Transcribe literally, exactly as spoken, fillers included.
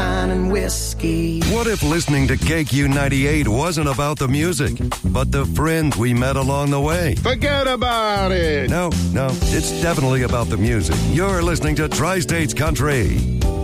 moonshine and whiskey. What if listening to K Q ninety-eight wasn't about the music, but the friends we met along the way? Forget about it. No, no, it's definitely about the music. You're listening to Tri-States Country.